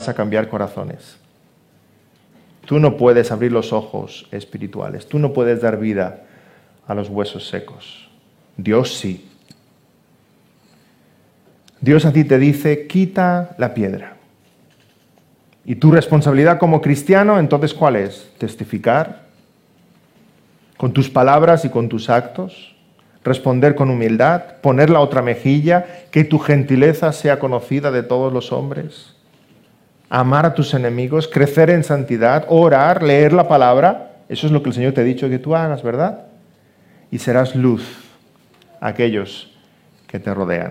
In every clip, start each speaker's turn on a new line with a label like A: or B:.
A: vas a cambiar corazones. Tú no puedes abrir los ojos espirituales. Tú no puedes dar vida a los huesos secos. Dios sí. Dios a ti te dice, quita la piedra. ¿Y tu responsabilidad como cristiano, entonces cuál es? Testificar con tus palabras y con tus actos, responder con humildad, poner la otra mejilla, que tu gentileza sea conocida de todos los hombres, amar a tus enemigos, crecer en santidad, orar, leer la palabra. Eso es lo que el Señor te ha dicho que tú hagas, ¿verdad? Y serás luz a aquellos que te rodean.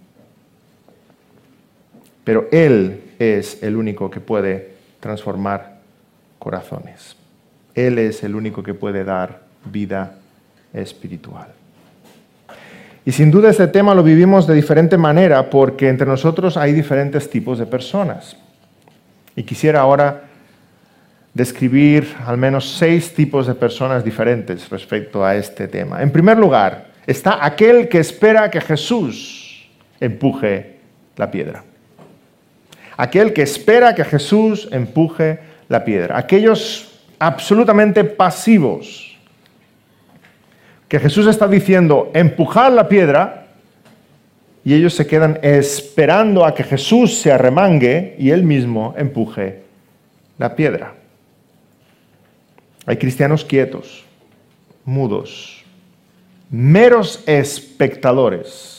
A: Pero Él es el único que puede transformar corazones. Él es el único que puede dar vida espiritual. Y sin duda este tema lo vivimos de diferente manera porque entre nosotros hay diferentes tipos de personas. Y quisiera ahora describir al menos 6 tipos de personas diferentes respecto a este tema. En primer lugar, está aquel que espera que Jesús empuje la piedra. Aquel que espera que Jesús empuje la piedra. Aquellos absolutamente pasivos. Que Jesús está diciendo, empujad la piedra, y ellos se quedan esperando a que Jesús se arremangue y Él mismo empuje la piedra. Hay cristianos quietos, mudos, meros espectadores.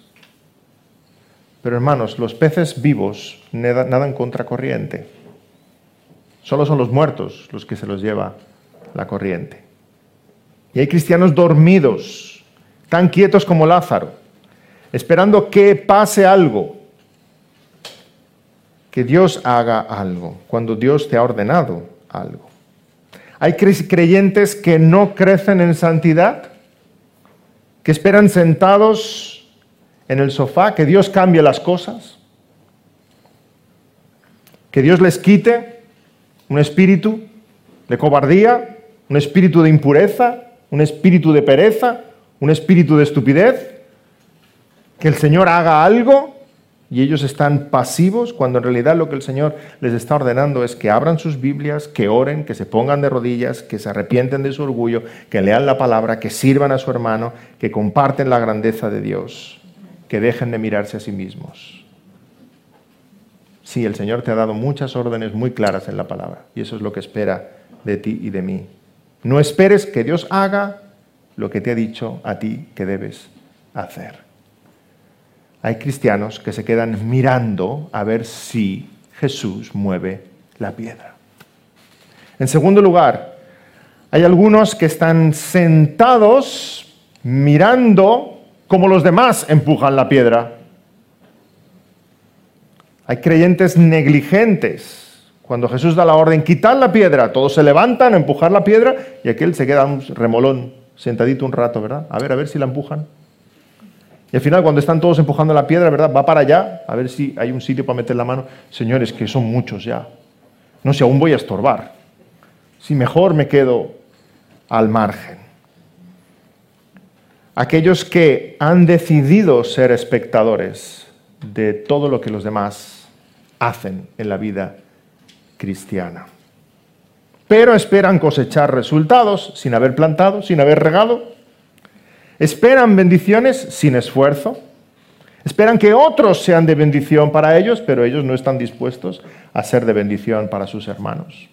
A: Pero hermanos, los peces vivos nadan contracorriente. Solo son los muertos los que se los lleva la corriente. Y hay cristianos dormidos, tan quietos como Lázaro, esperando que pase algo, que Dios haga algo, cuando Dios te ha ordenado algo. Hay creyentes que no crecen en santidad, que esperan sentados en el sofá, que Dios cambie las cosas, que Dios les quite un espíritu de cobardía, un espíritu de impureza, un espíritu de pereza, un espíritu de estupidez, que el Señor haga algo y ellos están pasivos cuando en realidad lo que el Señor les está ordenando es que abran sus Biblias, que oren, que se pongan de rodillas, que se arrepienten de su orgullo, que lean la palabra, que sirvan a su hermano, que comparten la grandeza de Dios, que dejen de mirarse a sí mismos. Sí, el Señor te ha dado muchas órdenes muy claras en la palabra y eso es lo que espera de ti y de mí. No esperes que Dios haga lo que te ha dicho a ti que debes hacer. Hay cristianos que se quedan mirando a ver si Jesús mueve la piedra. En segundo lugar, hay algunos que están sentados mirando cómo los demás empujan la piedra. Hay creyentes negligentes. Cuando Jesús da la orden, quitad la piedra, todos se levantan a empujar la piedra y aquel se queda un remolón, sentadito un rato, ¿verdad? A ver si la empujan. Y al final, cuando están todos empujando la piedra, ¿verdad? Va para allá, a ver si hay un sitio para meter la mano. Señores, que son muchos ya. No sé, aún voy a estorbar. Si mejor me quedo al margen. Aquellos que han decidido ser espectadores de todo lo que los demás hacen en la vida cristiana. Pero esperan cosechar resultados sin haber plantado, sin haber regado. Esperan bendiciones sin esfuerzo. Esperan que otros sean de bendición para ellos, pero ellos no están dispuestos a ser de bendición para sus hermanos.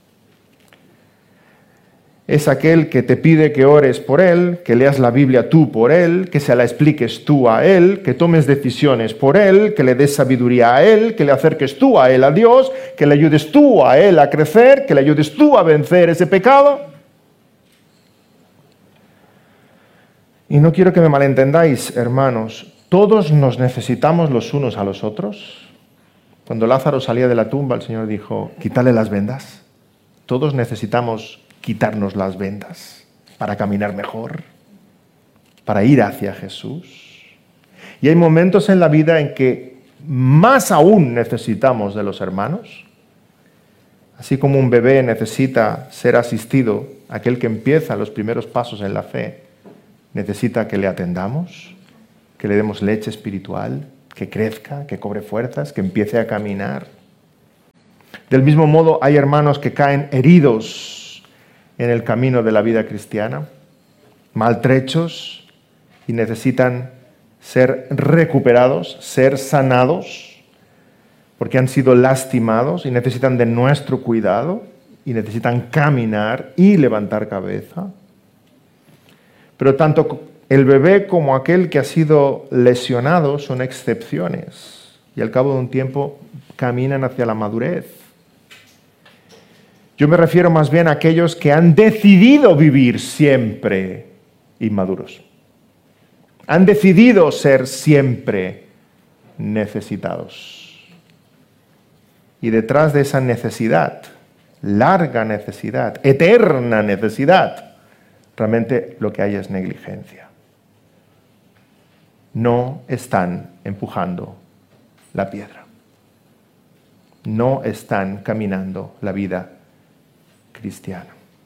A: Es aquel que te pide que ores por él, que leas la Biblia tú por él, que se la expliques tú a él, que tomes decisiones por él, que le des sabiduría a él, que le acerques tú a él, a Dios, que le ayudes tú a él a crecer, que le ayudes tú a vencer ese pecado. Y no quiero que me malentendáis, hermanos, todos nos necesitamos los unos a los otros. Cuando Lázaro salía de la tumba, el Señor dijo, quítale las vendas. Todos necesitamos quitarnos las vendas para caminar mejor, para ir hacia Jesús. Y hay momentos en la vida en que más aún necesitamos de los hermanos. Así como un bebé necesita ser asistido, aquel que empieza los primeros pasos en la fe, necesita que le atendamos, que le demos leche espiritual, que crezca, que cobre fuerzas, que empiece a caminar. Del mismo modo, hay hermanos que caen heridos en el camino de la vida cristiana, maltrechos, y necesitan ser recuperados, ser sanados, porque han sido lastimados y necesitan de nuestro cuidado y necesitan caminar y levantar cabeza. Pero tanto el bebé como aquel que ha sido lesionado son excepciones y al cabo de un tiempo caminan hacia la madurez. Yo me refiero más bien a aquellos que han decidido vivir siempre inmaduros. Han decidido ser siempre necesitados. Y detrás de esa necesidad, larga necesidad, eterna necesidad, realmente lo que hay es negligencia. No están empujando la piedra. No están caminando la vida cristiana.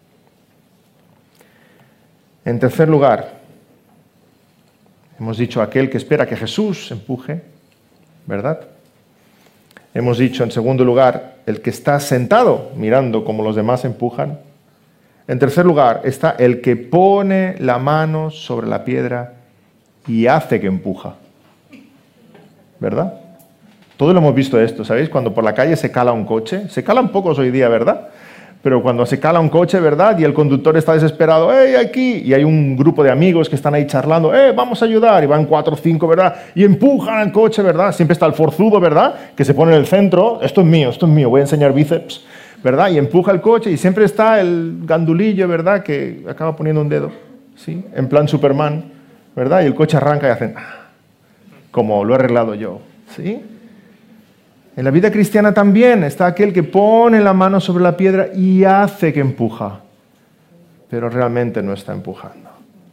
A: En tercer lugar, hemos dicho aquel que espera que Jesús empuje, ¿verdad? Hemos dicho en segundo lugar, el que está sentado mirando cómo los demás empujan. En tercer lugar está el que pone la mano sobre la piedra y hace que empuja, ¿verdad? Todos lo hemos visto esto, ¿sabéis? Cuando por la calle se cala un coche, se calan pocos hoy día, ¿verdad? Pero cuando se cala un coche, ¿verdad? Y el conductor está desesperado, ¡hey, aquí! Y hay un grupo de amigos que están ahí charlando, vamos a ayudar! Y van 4 o 5, ¿verdad? Y empujan al coche, ¿verdad? Siempre está el forzudo, ¿verdad? Que se pone en el centro, esto es mío, voy a enseñar bíceps, ¿verdad? Y empuja el coche y siempre está el gandulillo, ¿verdad? Que acaba poniendo un dedo, ¿sí? En plan Superman, ¿verdad? Y el coche arranca y hacen, como lo he arreglado yo, ¿sí? En la vida cristiana también está aquel que pone la mano sobre la piedra y hace que empuja, pero realmente no está empujando.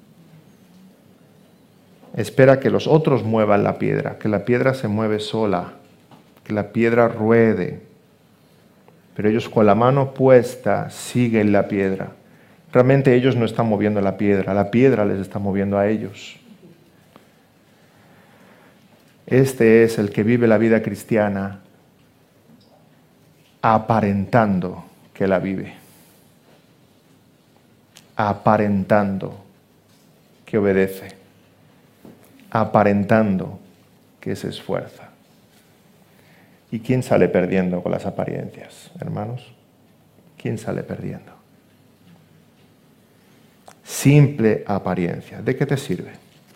A: Espera que los otros muevan la piedra, que la piedra se mueve sola, que la piedra ruede, pero ellos con la mano puesta siguen la piedra. Realmente ellos no están moviendo la piedra les está moviendo a ellos. Este es el que vive la vida cristiana aparentando que la vive, aparentando que obedece, aparentando que se esfuerza. ¿Y quién sale perdiendo con las apariencias, hermanos? ¿Quién sale perdiendo? Simple apariencia. ¿De qué te sirve?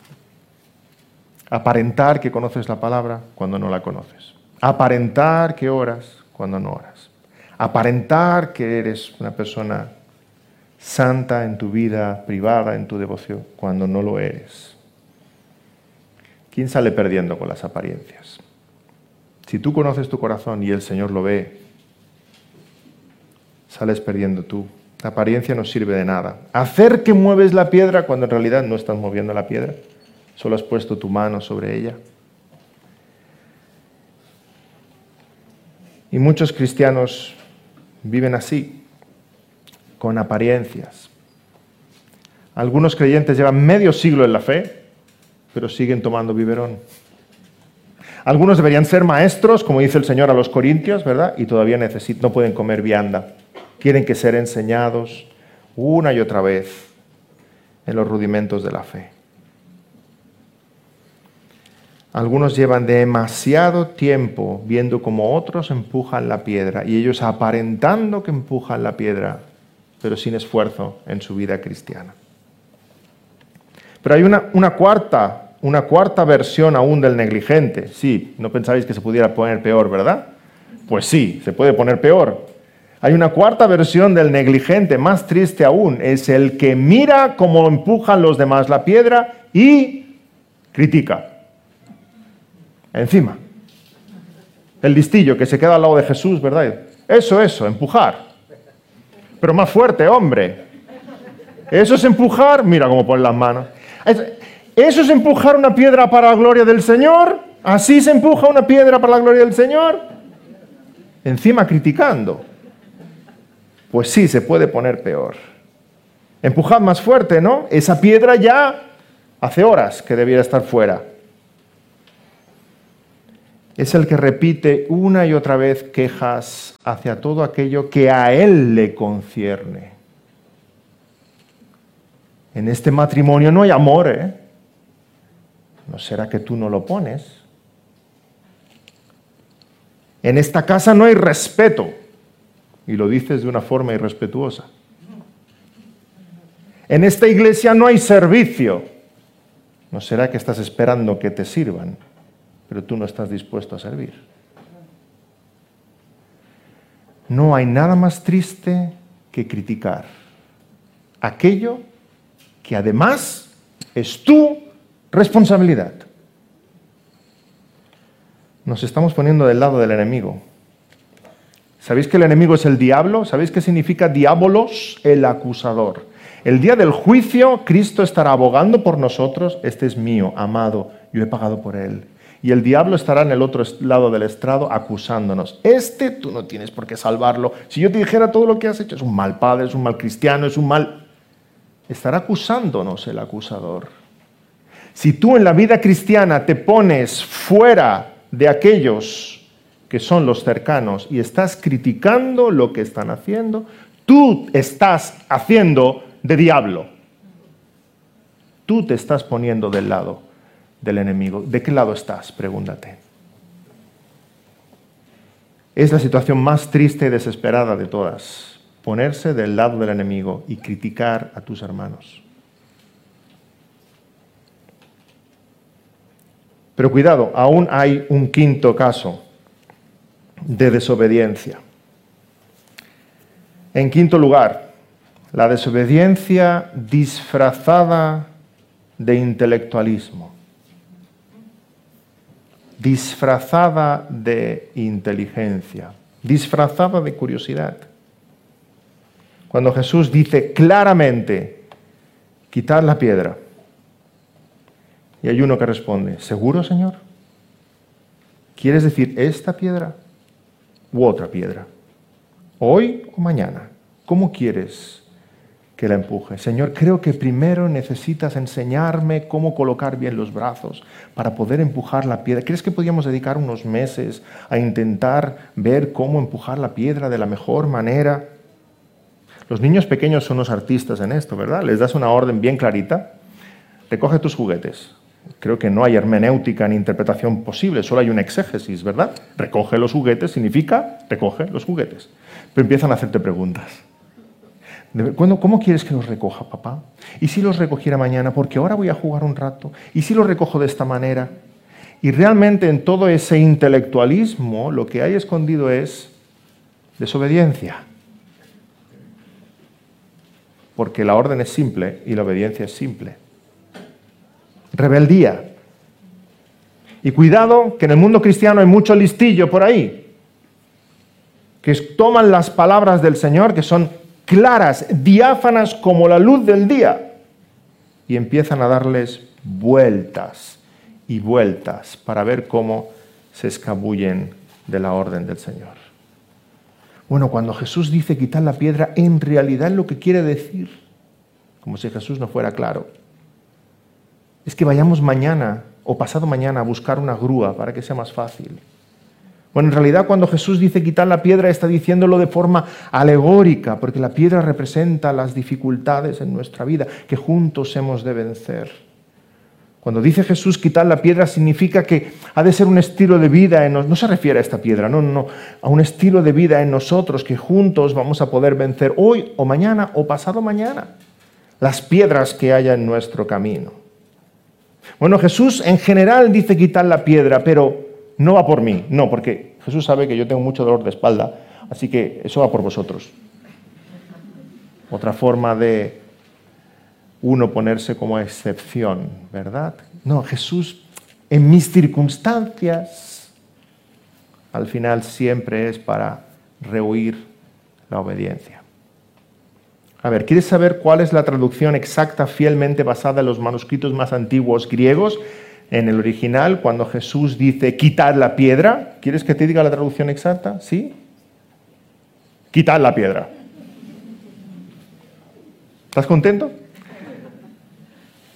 A: Aparentar que conoces la palabra cuando no la conoces. Aparentar que oras cuando no oras. Aparentar que eres una persona santa en tu vida privada, en tu devoción, cuando no lo eres. ¿Quién sale perdiendo con las apariencias? Si tú conoces tu corazón y el Señor lo ve, sales perdiendo tú. La apariencia no sirve de nada. Hacer que mueves la piedra cuando en realidad no estás moviendo la piedra, solo has puesto tu mano sobre ella. Y muchos cristianos viven así, con apariencias. Algunos creyentes llevan medio siglo en la fe, pero siguen tomando biberón. Algunos deberían ser maestros, como dice el Señor a los corintios, ¿verdad? Y todavía no pueden comer vianda. Quieren que ser enseñados una y otra vez en los rudimentos de la fe. Algunos llevan demasiado tiempo viendo cómo otros empujan la piedra y ellos aparentando que empujan la piedra, pero sin esfuerzo en su vida cristiana. Pero hay una cuarta versión aún del negligente. Sí, no pensáis que se pudiera poner peor, ¿verdad? Pues sí, se puede poner peor. Hay una cuarta versión del negligente, más triste aún. Es el que mira cómo empujan los demás la piedra y critica. Encima. El listillo que se queda al lado de Jesús, ¿verdad? Eso, empujar. Pero más fuerte, hombre. Eso es empujar, mira cómo pone las manos. Eso es empujar una piedra para la gloria del Señor. Así se empuja una piedra para la gloria del Señor. Encima criticando. Pues sí, se puede poner peor. Empujad más fuerte, ¿no? Esa piedra ya hace horas que debiera estar fuera. Es el que repite una y otra vez quejas hacia todo aquello que a él le concierne. En este matrimonio no hay amor, ¿eh? ¿No será que tú no lo pones? En esta casa no hay respeto, y lo dices de una forma irrespetuosa. En esta iglesia no hay servicio. ¿No será que estás esperando que te sirvan, pero tú no estás dispuesto a servir? No hay nada más triste que criticar aquello que además es tu responsabilidad. Nos estamos poniendo del lado del enemigo. ¿Sabéis que el enemigo es el diablo? ¿Sabéis qué significa diabolos? El acusador. El día del juicio, Cristo estará abogando por nosotros. Este es mío, amado, yo he pagado por él. Y el diablo estará en el otro lado del estrado acusándonos. Tú no tienes por qué salvarlo. Si yo te dijera todo lo que has hecho, es un mal padre, es un mal cristiano, es un mal... Estará acusándonos el acusador. Si tú en la vida cristiana te pones fuera de aquellos que son los cercanos y estás criticando lo que están haciendo, tú estás haciendo de diablo. Tú te estás poniendo del lado del enemigo. ¿De qué lado estás? Pregúntate. Es la situación más triste y desesperada de todas. Ponerse del lado del enemigo y criticar a tus hermanos. Pero cuidado, aún hay un quinto caso de desobediencia. En quinto lugar, la desobediencia disfrazada de intelectualismo, disfrazada de inteligencia, disfrazada de curiosidad. Cuando Jesús dice claramente, quitad la piedra, y hay uno que responde, ¿seguro, Señor? ¿Quieres decir esta piedra u otra piedra? ¿Hoy o mañana? ¿Cómo quieres que la empuje? Señor, creo que primero necesitas enseñarme cómo colocar bien los brazos para poder empujar la piedra. ¿Crees que podríamos dedicar unos meses a intentar ver cómo empujar la piedra de la mejor manera? Los niños pequeños son los artistas en esto, ¿verdad? Les das una orden bien clarita. Recoge tus juguetes. Creo que no hay hermenéutica ni interpretación posible, solo hay una exégesis, ¿verdad? Recoge los juguetes significa recoge los juguetes. Pero empiezan a hacerte preguntas. ¿Cómo quieres que los recoja, papá? ¿Y si los recogiera mañana? Porque ahora voy a jugar un rato. ¿Y si los recojo de esta manera? Y realmente en todo ese intelectualismo lo que hay escondido es desobediencia. Porque la orden es simple y la obediencia es simple. Rebeldía. Y cuidado que en el mundo cristiano hay mucho listillo por ahí, que toman las palabras del Señor, que son claras, diáfanas como la luz del día, y empiezan a darles vueltas y vueltas para ver cómo se escabullen de la orden del Señor. Bueno, cuando Jesús dice quitar la piedra, en realidad lo que quiere decir, como si Jesús no fuera claro, es que vayamos mañana o pasado mañana a buscar una grúa para que sea más fácil. Bueno, en realidad cuando Jesús dice quitar la piedra está diciéndolo de forma alegórica, porque la piedra representa las dificultades en nuestra vida que juntos hemos de vencer. Cuando dice Jesús quitar la piedra significa que ha de ser un estilo de vida en nosotros. No se refiere a esta piedra, no, a un estilo de vida en nosotros que juntos vamos a poder vencer hoy o mañana o pasado mañana las piedras que haya en nuestro camino. Bueno, Jesús en general dice quitar la piedra, pero no va por mí, no, porque Jesús sabe que yo tengo mucho dolor de espalda, así que eso va por vosotros. Otra forma de uno ponerse como excepción, ¿verdad? No, Jesús en mis circunstancias, al final siempre es para rehuir la obediencia. A ver, ¿quieres saber cuál es la traducción exacta fielmente basada en los manuscritos más antiguos griegos? En el original, cuando Jesús dice quitar la piedra, ¿quieres que te diga la traducción exacta? ¿Sí? Quitar la piedra. ¿Estás contento?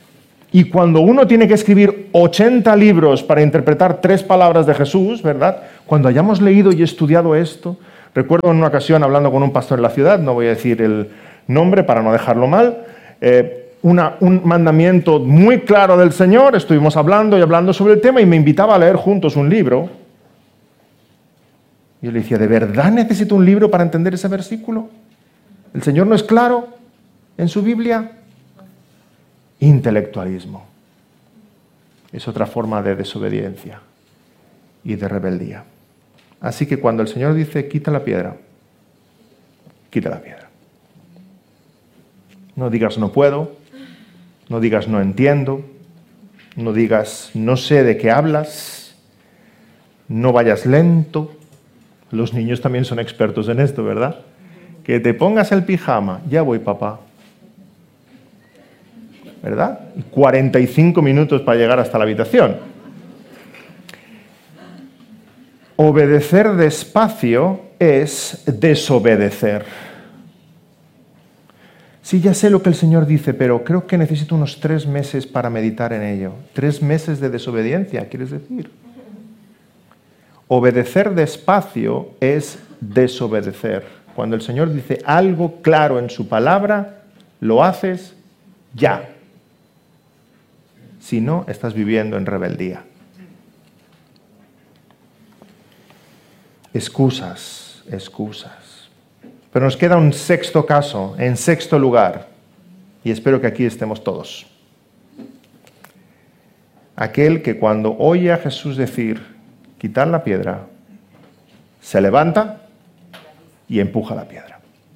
A: Y cuando uno tiene que escribir 80 libros para interpretar 3 palabras de Jesús, ¿verdad? Cuando hayamos leído y estudiado esto, recuerdo en una ocasión hablando con un pastor en la ciudad, no voy a decir el nombre para no dejarlo mal, un mandamiento muy claro del Señor, estuvimos hablando y hablando sobre el tema y me invitaba a leer juntos un libro. Y yo le decía, ¿de verdad necesito un libro para entender ese versículo? ¿El Señor no es claro en su Biblia? Intelectualismo. Es otra forma de desobediencia y de rebeldía. Así que cuando el Señor dice, quita la piedra, quita la piedra. No digas no puedo, no digas no entiendo, no digas no sé de qué hablas, no vayas lento. Los niños también son expertos en esto, ¿verdad? Que te pongas el pijama, ya voy papá. ¿Verdad? 45 minutos para llegar hasta la habitación. Obedecer despacio es desobedecer. Sí, ya sé lo que el Señor dice, pero creo que necesito unos 3 meses para meditar en ello. 3 meses de desobediencia, ¿quieres decir? Obedecer despacio es desobedecer. Cuando el Señor dice algo claro en su palabra, lo haces ya. Si no, estás viviendo en rebeldía. Excusas. Pero nos queda un 6º caso, en 6º lugar, y espero que aquí estemos todos. Aquel que cuando oye a Jesús decir, quitar la piedra, se levanta y empuja la piedra.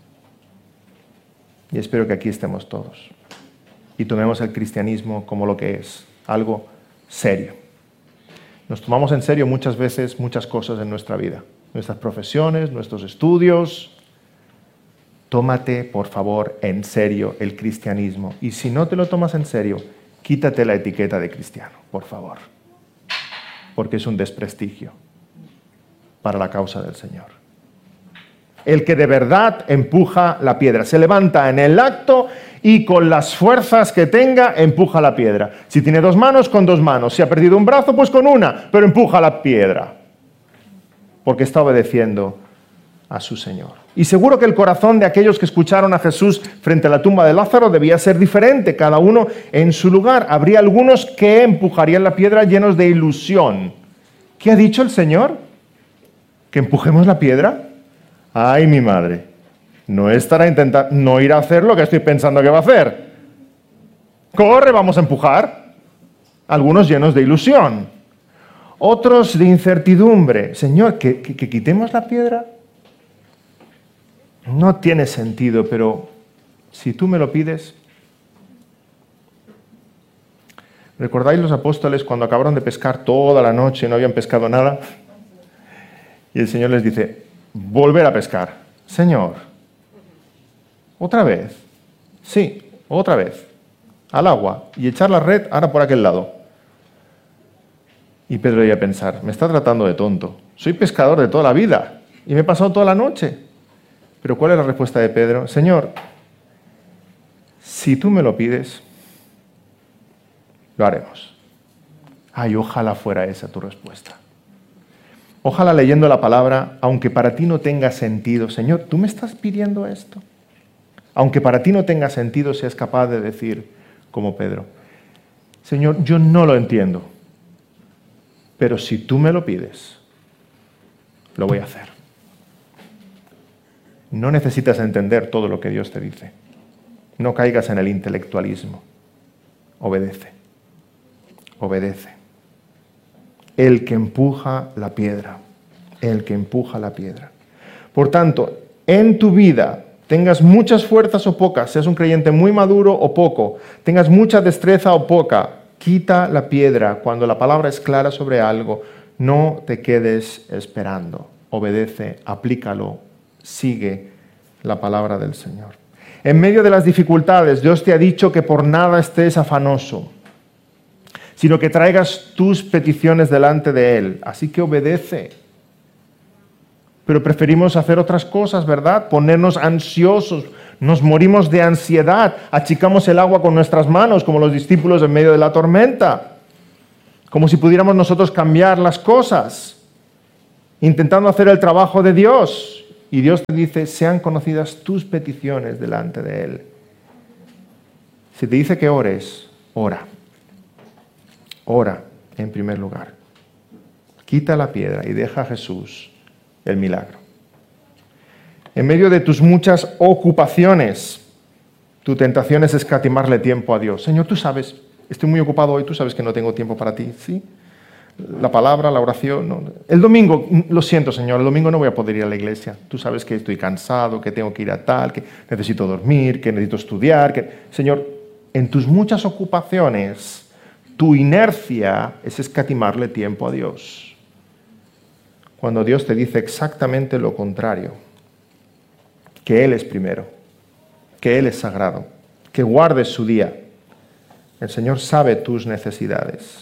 A: Y espero que aquí estemos todos. Y tomemos el cristianismo como lo que es, algo serio. Nos tomamos en serio muchas veces muchas cosas en nuestra vida, nuestras profesiones, nuestros estudios. Tómate, por favor, en serio el cristianismo. Y si no te lo tomas en serio, quítate la etiqueta de cristiano, por favor. Porque es un desprestigio para la causa del Señor. El que de verdad empuja la piedra, se levanta en el acto y con las fuerzas que tenga, empuja la piedra. Si tiene 2 manos, con 2 manos. Si ha perdido un brazo, pues con una, pero empuja la piedra. Porque está obedeciendo a su Señor. Y seguro que el corazón de aquellos que escucharon a Jesús frente a la tumba de Lázaro debía ser diferente, cada uno en su lugar. Habría algunos que empujarían la piedra llenos de ilusión. ¿Qué ha dicho el Señor? ¿Que empujemos la piedra? ¡Ay, mi madre! No estará intentando, no irá a hacer lo que estoy pensando que va a hacer. ¡Corre, vamos a empujar! Algunos llenos de ilusión. Otros de incertidumbre. Señor, ¿que quitemos la piedra? No tiene sentido, pero si tú me lo pides. ¿Recordáis los apóstoles cuando acabaron de pescar toda la noche y no habían pescado nada? Y el Señor les dice, volver a pescar. Señor, ¿otra vez? Sí, otra vez. Al agua y echar la red ahora por aquel lado. Y Pedro iba a pensar, me está tratando de tonto. Soy pescador de toda la vida y me he pasado toda la noche. Pero ¿cuál es la respuesta de Pedro? Señor, si tú me lo pides, lo haremos. Ay, ojalá fuera esa tu respuesta. Ojalá leyendo la palabra, aunque para ti no tenga sentido, Señor, ¿tú me estás pidiendo esto? Aunque para ti no tenga sentido, seas capaz de decir, como Pedro, Señor, yo no lo entiendo, pero si tú me lo pides, lo voy a hacer. No necesitas entender todo lo que Dios te dice. No caigas en el intelectualismo. Obedece. Obedece. El que empuja la piedra. El que empuja la piedra. Por tanto, en tu vida, tengas muchas fuerzas o pocas, seas un creyente muy maduro o poco, tengas mucha destreza o poca, quita la piedra cuando la palabra es clara sobre algo. No te quedes esperando. Obedece, aplícalo, sigue la palabra del Señor. En medio de las dificultades, Dios te ha dicho que por nada estés afanoso, sino que traigas tus peticiones delante de Él. Así que obedece. Pero preferimos hacer otras cosas, ¿verdad? Ponernos ansiosos, Nos morimos de ansiedad, achicamos el agua con nuestras manos, como los discípulos en medio de la tormenta, como si pudiéramos nosotros cambiar las cosas, intentando hacer el trabajo de Dios. Y Dios te dice, sean conocidas tus peticiones delante de Él. Si te dice que ores, ora. Ora en primer lugar. Quita la piedra y deja a Jesús el milagro. En medio de tus muchas ocupaciones, tu tentación es escatimarle tiempo a Dios. Señor, tú sabes, estoy muy ocupado hoy, tú sabes que no tengo tiempo para ti, ¿sí? La palabra, la oración. No. El domingo, lo siento, Señor, el domingo no voy a poder ir a la iglesia. Tú sabes que estoy cansado, que tengo que ir a tal, que necesito dormir, que necesito estudiar. Señor, en tus muchas ocupaciones, tu inercia es escatimarle tiempo a Dios. Cuando Dios te dice exactamente lo contrario, que Él es primero, que Él es sagrado, que guardes su día. El Señor sabe tus necesidades.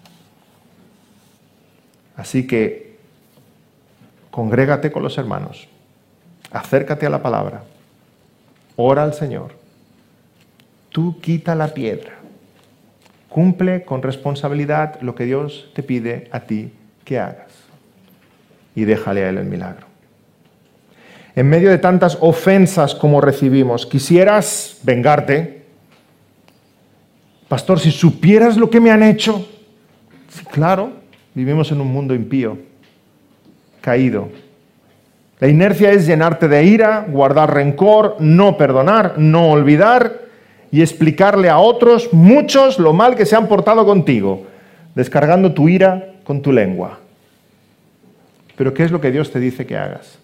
A: Así que congrégate con los hermanos, acércate a la palabra, ora al Señor. Tú quita la piedra, cumple con responsabilidad lo que Dios te pide a ti que hagas y déjale a Él el milagro. En medio de tantas ofensas como recibimos, quisieras vengarte. Pastor, si supieras lo que me han hecho. Sí, claro, vivimos en un mundo impío, caído. La inercia es llenarte de ira, guardar rencor, no perdonar, no olvidar y explicarle a otros, muchos, lo mal que se han portado contigo, descargando tu ira con tu lengua. Pero ¿qué es lo que Dios te dice que hagas?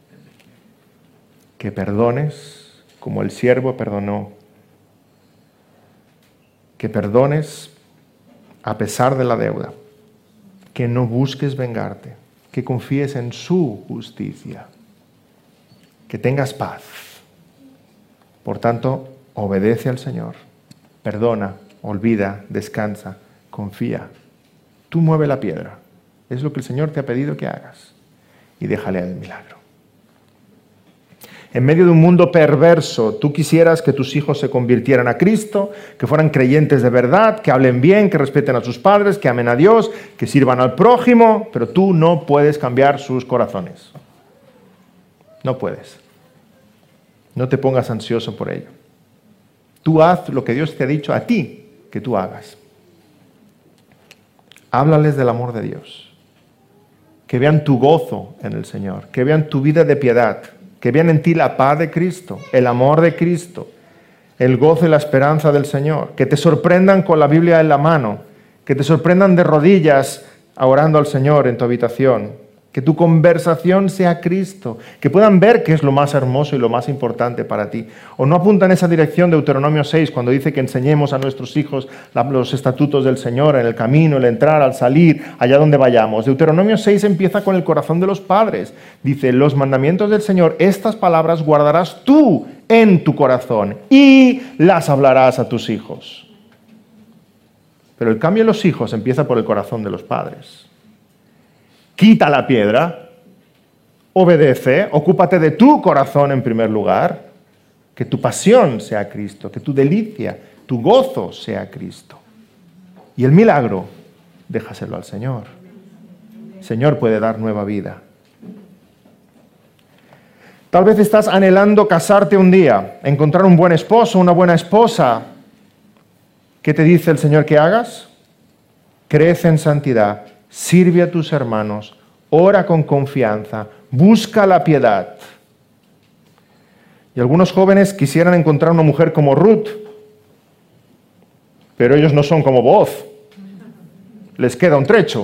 A: Que perdones como el siervo perdonó. Que perdones a pesar de la deuda. Que no busques vengarte. Que confíes en su justicia. Que tengas paz. Por tanto, obedece al Señor. Perdona, olvida, descansa, confía. Tú mueve la piedra. Es lo que el Señor te ha pedido que hagas. Y déjale el milagro. En medio de un mundo perverso, tú quisieras que tus hijos se convirtieran a Cristo, que fueran creyentes de verdad, que hablen bien, que respeten a sus padres, que amen a Dios, que sirvan al prójimo, pero tú no puedes cambiar sus corazones. No puedes. No te pongas ansioso por ello. Tú haz lo que Dios te ha dicho a ti que tú hagas. Háblales del amor de Dios. Que vean tu gozo en el Señor, que vean tu vida de piedad, que vean en ti la paz de Cristo, el amor de Cristo, el gozo y la esperanza del Señor, que te sorprendan con la Biblia en la mano, que te sorprendan de rodillas orando al Señor en tu habitación, que tu conversación sea Cristo, que puedan ver qué es lo más hermoso y lo más importante para ti. O no apunta en esa dirección Deuteronomio 6, cuando dice que enseñemos a nuestros hijos los estatutos del Señor, en el camino, el entrar, al salir, allá donde vayamos. Deuteronomio 6 empieza con el corazón de los padres. Dice, los mandamientos del Señor, estas palabras guardarás tú en tu corazón y las hablarás a tus hijos. Pero el cambio en los hijos empieza por el corazón de los padres. Quita la piedra, obedece, ocúpate de tu corazón en primer lugar, que tu pasión sea Cristo, que tu delicia, tu gozo sea Cristo. Y el milagro, déjaselo al Señor. El Señor puede dar nueva vida. Tal vez estás anhelando casarte un día, encontrar un buen esposo, una buena esposa. ¿Qué te dice el Señor que hagas? Crece en santidad. Sirve a tus hermanos, ora con confianza, busca la piedad. Y algunos jóvenes quisieran encontrar una mujer como Ruth, pero ellos no son como Booz. Les queda un trecho.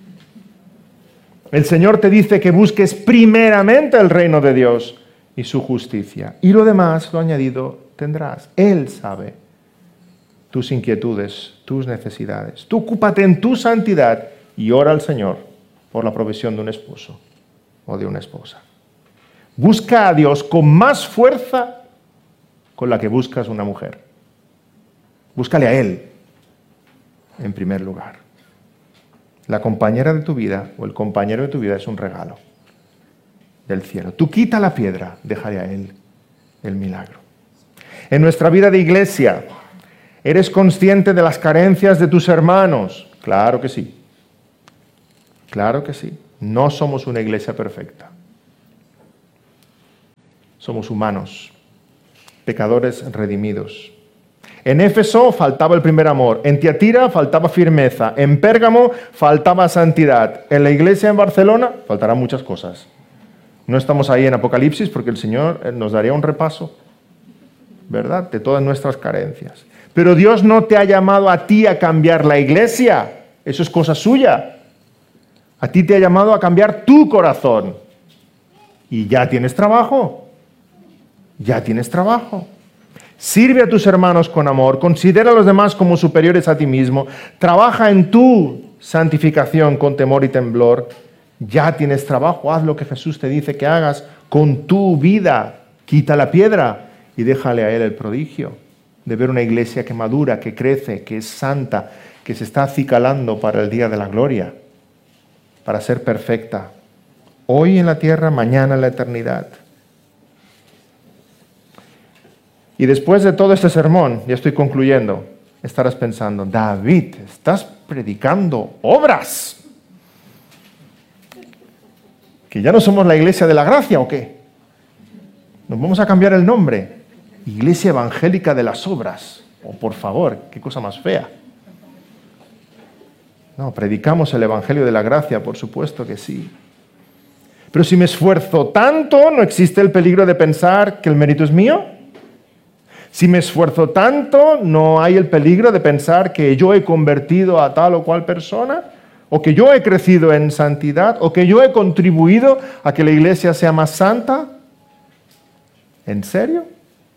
A: El Señor te dice que busques primeramente el reino de Dios y su justicia. Y lo demás, lo añadido, tendrás. Él sabe tus inquietudes, tus necesidades. Tú ocúpate en tu santidad y ora al Señor por la provisión de un esposo o de una esposa. Busca a Dios con más fuerza con la que buscas una mujer. Búscale a Él en primer lugar. La compañera de tu vida o el compañero de tu vida es un regalo del cielo. Tú quita la piedra, déjale a Él el milagro. En nuestra vida de iglesia, ¿eres consciente de las carencias de tus hermanos? Claro que sí. Claro que sí. No somos una iglesia perfecta. Somos humanos, pecadores redimidos. En Éfeso faltaba el primer amor, en Tiatira faltaba firmeza, en Pérgamo faltaba santidad, en la iglesia en Barcelona faltarán muchas cosas. No estamos ahí en Apocalipsis porque el Señor nos daría un repaso, ¿verdad?, de todas nuestras carencias. Pero Dios no te ha llamado a ti a cambiar la iglesia, eso es cosa suya. A ti te ha llamado a cambiar tu corazón. Y ya tienes trabajo, ya tienes trabajo. Sirve a tus hermanos con amor, considera a los demás como superiores a ti mismo, trabaja en tu santificación con temor y temblor. Ya tienes trabajo, haz lo que Jesús te dice que hagas con tu vida. Quita la piedra y déjale a Él el prodigio de ver una iglesia que madura, que crece, que es santa, que se está acicalando para el día de la gloria, para ser perfecta. Hoy en la tierra, mañana en la eternidad. Y después de todo este sermón, ya estoy concluyendo, estarás pensando, David, estás predicando obras. ¿Que ya no somos la iglesia de la gracia o qué? Nos vamos a cambiar el nombre. Iglesia Evangélica de las Obras. Oh, por favor, qué cosa más fea. No, predicamos el Evangelio de la gracia, por supuesto que sí. Pero si me esfuerzo tanto, ¿no existe el peligro de pensar que el mérito es mío? Si me esfuerzo tanto, ¿no hay el peligro de pensar que yo he convertido a tal o cual persona? ¿O que yo he crecido en santidad? ¿O que yo he contribuido a que la iglesia sea más santa? ¿En serio?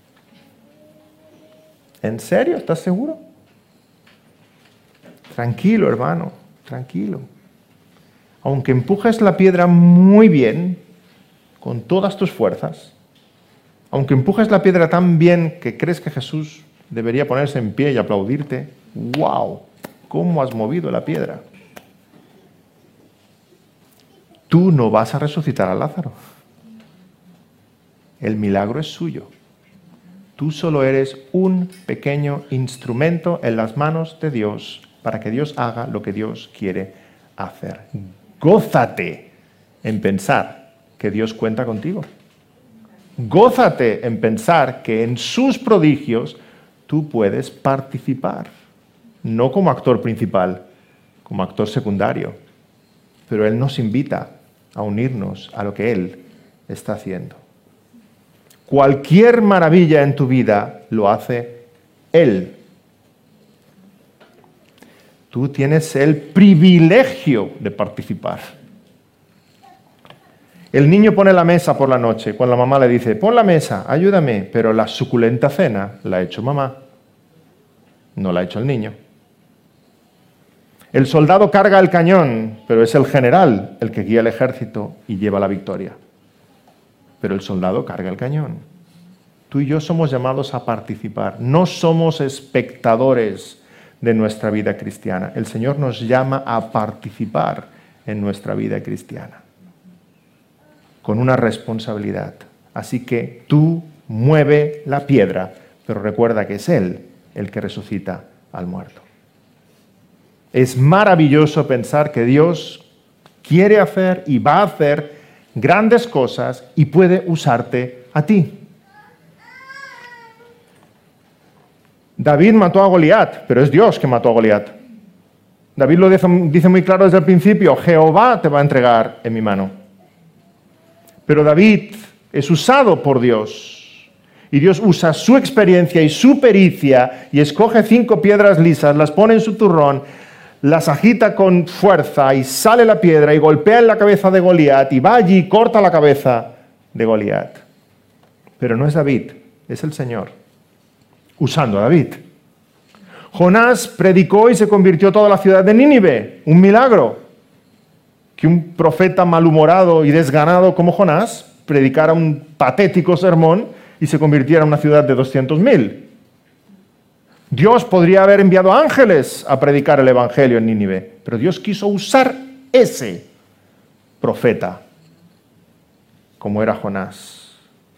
A: ¿En serio? ¿Estás seguro? Tranquilo, hermano, tranquilo. Aunque empujes la piedra muy bien, con todas tus fuerzas, aunque empujes la piedra tan bien que crees que Jesús debería ponerse en pie y aplaudirte, ¡wow! ¿Cómo has movido la piedra? Tú no vas a resucitar a Lázaro. El milagro es suyo. Tú solo eres un pequeño instrumento en las manos de Dios para que Dios haga lo que Dios quiere hacer. Gózate en pensar que Dios cuenta contigo. Gózate en pensar que en sus prodigios tú puedes participar, no como actor principal, como actor secundario, pero Él nos invita a unirnos a lo que Él está haciendo. Cualquier maravilla en tu vida lo hace Él. Tú tienes el privilegio de participar. El niño pone la mesa por la noche, cuando la mamá le dice, pon la mesa, ayúdame, pero la suculenta cena la ha hecho mamá, no la ha hecho el niño. El soldado carga el cañón, pero es el general el que guía el ejército y lleva la victoria. Pero el soldado carga el cañón. Tú y yo somos llamados a participar, no somos espectadores de nuestra vida cristiana. El Señor nos llama a participar en nuestra vida cristiana, con una responsabilidad. Así que tú mueve la piedra, pero recuerda que es Él el que resucita al muerto. Es maravilloso pensar que Dios quiere hacer y va a hacer grandes cosas y puede usarte a ti. David mató a Goliat, pero es Dios que mató a Goliat. David lo dice muy claro desde el principio, Jehová te va a entregar en mi mano. Pero David es usado por Dios. Y Dios usa su experiencia y su pericia y escoge 5 piedras lisas, las pone en su zurrón, las agita con fuerza y sale la piedra y golpea en la cabeza de Goliat y va allí y corta la cabeza de Goliat. Pero no es David, es el Señor, usando a David. Jonás predicó y se convirtió toda la ciudad de Nínive, un milagro. Que un profeta malhumorado y desganado como Jonás predicara un patético sermón y se convirtiera en una ciudad de 200.000. Dios podría haber enviado ángeles a predicar el Evangelio en Nínive, pero Dios quiso usar ese profeta, como era Jonás.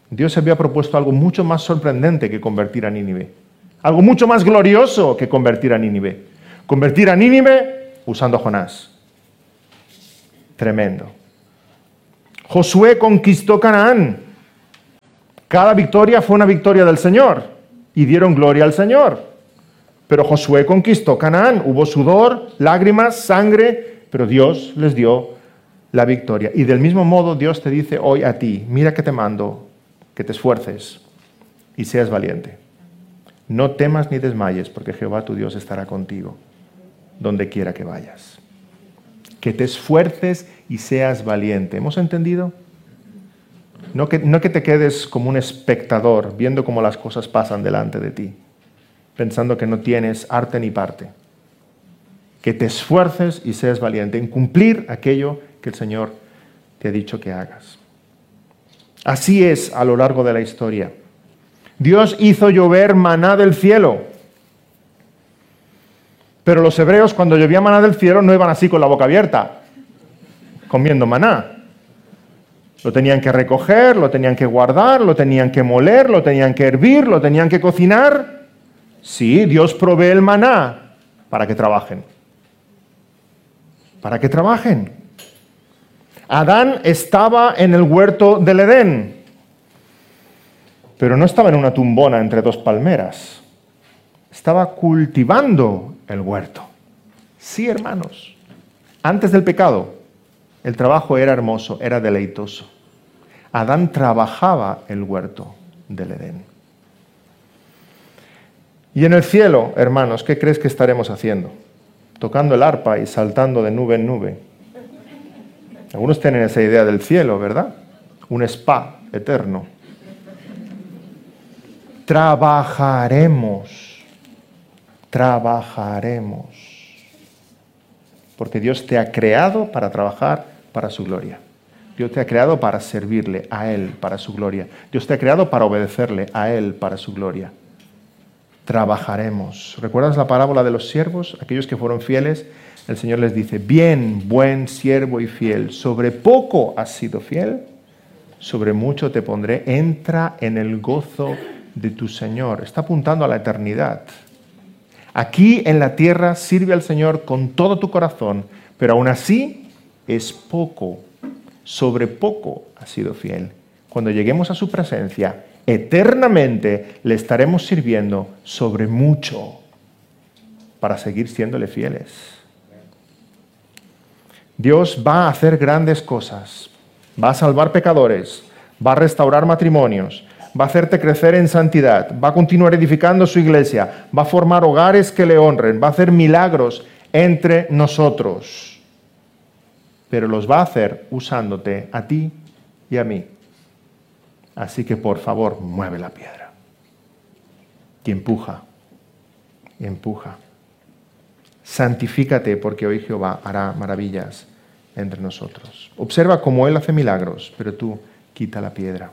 A: Dios se había propuesto algo mucho más sorprendente que convertir a Nínive. Algo mucho más glorioso que convertir a Nínive. Convertir a Nínive usando a Jonás. Tremendo. Josué conquistó Canaán. Cada victoria fue una victoria del Señor y dieron gloria al Señor. Pero Josué conquistó Canaán. Hubo sudor, lágrimas, sangre, pero Dios les dio la victoria. Y del mismo modo Dios te dice hoy a ti, mira que te mando, que te esfuerces y seas valiente. No temas ni desmayes, porque Jehová tu Dios estará contigo, donde quiera que vayas. Que te esfuerces y seas valiente. ¿Hemos entendido? No que te quedes como un espectador, viendo cómo las cosas pasan delante de ti, pensando que no tienes arte ni parte. Que te esfuerces y seas valiente en cumplir aquello que el Señor te ha dicho que hagas. Así es a lo largo de la historia. Dios hizo llover maná del cielo. Pero los hebreos, cuando llovía maná del cielo, no iban así con la boca abierta, comiendo maná. Lo tenían que recoger, lo tenían que guardar, lo tenían que moler, lo tenían que hervir, lo tenían que cocinar. Sí, Dios provee el maná para que trabajen. Para que trabajen. Adán estaba en el huerto del Edén, pero no estaba en una tumbona entre dos palmeras. Estaba cultivando el huerto. Sí, hermanos. Antes del pecado, el trabajo era hermoso, era deleitoso. Adán trabajaba el huerto del Edén. Y en el cielo, hermanos, ¿qué crees que estaremos haciendo? Tocando el arpa y saltando de nube en nube. Algunos tienen esa idea del cielo, ¿verdad? Un spa eterno. Trabajaremos. Porque Dios te ha creado para trabajar para su gloria. Dios te ha creado para servirle a Él para su gloria. Dios te ha creado para obedecerle a Él para su gloria. Trabajaremos. ¿Recuerdas la parábola de los siervos? Aquellos que fueron fieles, el Señor les dice, bien, buen siervo y fiel, sobre poco has sido fiel, sobre mucho te pondré, entra en el gozo de tu Señor. Está apuntando a la eternidad. Aquí en la tierra sirve al Señor con todo tu corazón, pero aún así es poco, sobre poco has sido fiel. Cuando lleguemos a su presencia, eternamente le estaremos sirviendo sobre mucho para seguir siéndole fieles. Dios va a hacer grandes cosas, va a salvar pecadores, va a restaurar matrimonios, va a hacerte crecer en santidad, va a continuar edificando su iglesia, va a formar hogares que le honren, va a hacer milagros entre nosotros. Pero los va a hacer usándote a ti y a mí. Así que por favor, mueve la piedra. Y empuja. Santifícate porque hoy Jehová hará maravillas entre nosotros. Observa cómo Él hace milagros, pero tú quita la piedra.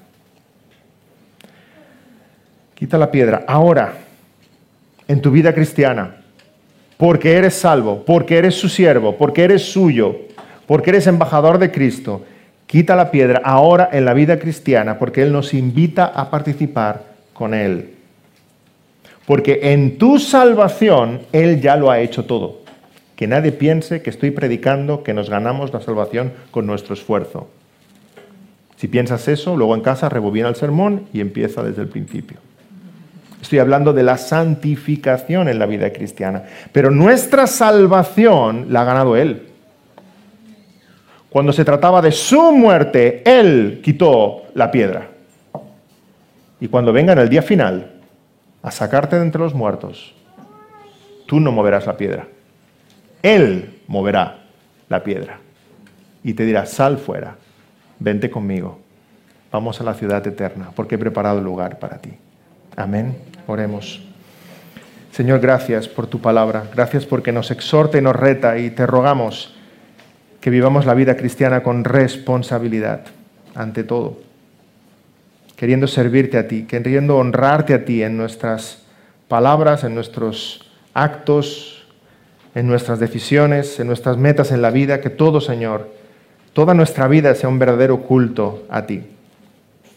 A: Quita la piedra. Ahora, en tu vida cristiana, porque eres salvo, porque eres su siervo, porque eres suyo, porque eres embajador de Cristo, quita la piedra ahora en la vida cristiana, porque Él nos invita a participar con Él. Porque en tu salvación Él ya lo ha hecho todo. Que nadie piense que estoy predicando que nos ganamos la salvación con nuestro esfuerzo. Si piensas eso, luego en casa rebobina el sermón y empieza desde el principio. Estoy hablando de la santificación en la vida cristiana. Pero nuestra salvación la ha ganado Él. Cuando se trataba de su muerte, Él quitó la piedra. Y cuando venga en el día final a sacarte de entre los muertos, tú no moverás la piedra. Él moverá la piedra. Y te dirá, sal fuera, vente conmigo, vamos a la ciudad eterna, porque he preparado lugar para ti. Amén. Oremos. Señor, gracias por tu palabra. Gracias porque nos exhorta y nos reta y te rogamos que vivamos la vida cristiana con responsabilidad ante todo, queriendo servirte a ti, queriendo honrarte a ti en nuestras palabras, en nuestros actos, en nuestras decisiones, en nuestras metas en la vida, que todo, Señor, toda nuestra vida sea un verdadero culto a ti.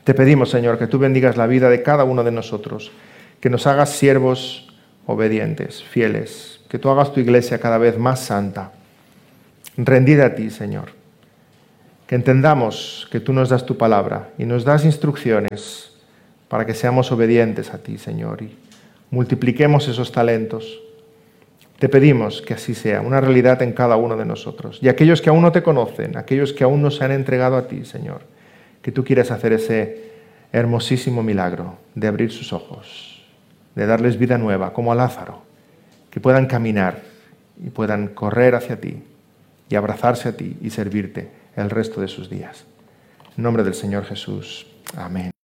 A: Te pedimos, Señor, que tú bendigas la vida de cada uno de nosotros, que nos hagas siervos obedientes, fieles, que tú hagas tu iglesia cada vez más santa, rendida a ti, Señor. Que entendamos que tú nos das tu palabra y nos das instrucciones para que seamos obedientes a ti, Señor, y multipliquemos esos talentos. Te pedimos que así sea, una realidad en cada uno de nosotros. Y aquellos que aún no te conocen, aquellos que aún no se han entregado a ti, Señor, que tú quieras hacer ese hermosísimo milagro de abrir sus ojos, de darles vida nueva, como a Lázaro, que puedan caminar y puedan correr hacia ti y abrazarse a ti y servirte el resto de sus días. En nombre del Señor Jesús. Amén.